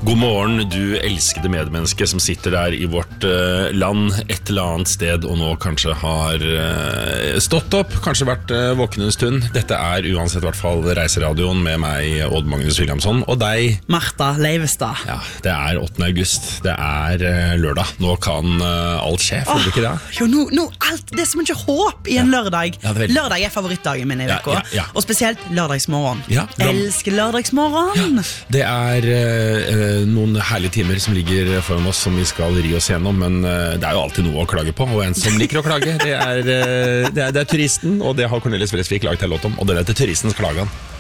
God morgen, du elskede medmenneske som sitter der I vårt land et eller annet sted og nå kanskje har stått opp, kanskje vært våken en stund. Dette uansett I hvert fall Reiseradioen med meg, Odd Magnus Williamson, og deg, Martha Leivestad. Ja, det 8. august, det lørdag. Nå kan alt skje, føler du ikke det? Jo, nå alt, det så mye håp I en lørdag. Ja, lørdag favorittdagen min I vekka, og spesielt lørdagsmorgen. Ja, elsker lørdagsmorgen. Ja, det noen herlige timer som ligger foran oss som vi skal ri oss gjennom, men det jo alltid noe å klage på, og en som liker å klage, det er turisten, og det har Cornelis Vreeswijk laget en låt om, og det heter Turistens Klagan.